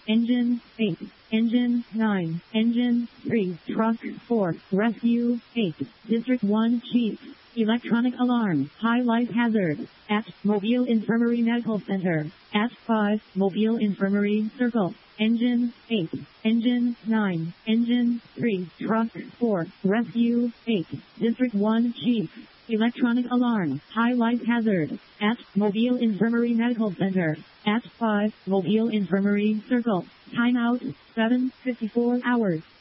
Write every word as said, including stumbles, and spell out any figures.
Engine eight. Engine nine. Engine three. Truck four. Rescue eight. District one Chief. Electronic alarm. High life hazard. At Mobile Infirmary Medical Center. At five. Mobile Infirmary Circle. Engine eight. Engine nine. Engine three. Truck four. Rescue eight. District one Chief. Electronic alarm. High life hazard. At Mobile Infirmary Medical Center. At five. Mobile Infirmary Circle. Timeout seven fifty-four hours.